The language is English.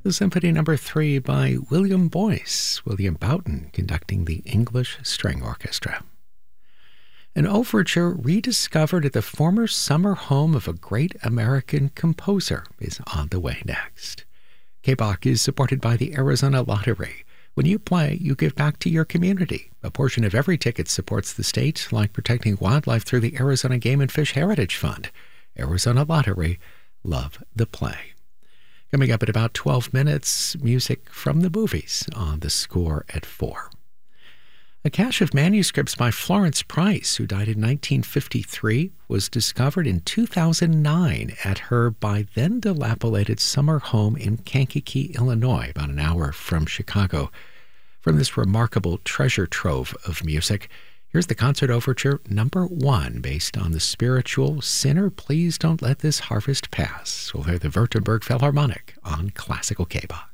Symphony Number 3 by William Boyce, William Boughton conducting the English String Orchestra. An overture rediscovered at the former summer home of a great American composer is on the way next. KBOC is supported by the Arizona Lottery. When you play, you give back to your community. A portion of every ticket supports the state, like protecting wildlife through the Arizona Game and Fish Heritage Fund. Arizona Lottery, love the play. Coming up in about 12 minutes, music from the movies on The Score at 4. A cache of manuscripts by Florence Price, who died in 1953, was discovered in 2009 at her by then dilapidated summer home in Kankakee, Illinois, about an hour from Chicago. From this remarkable treasure trove of music, here's the concert overture number 1, based on the spiritual Sinner, Please Don't Let This Harvest Pass. We'll hear the Württemberg Philharmonic on Classical KBOC.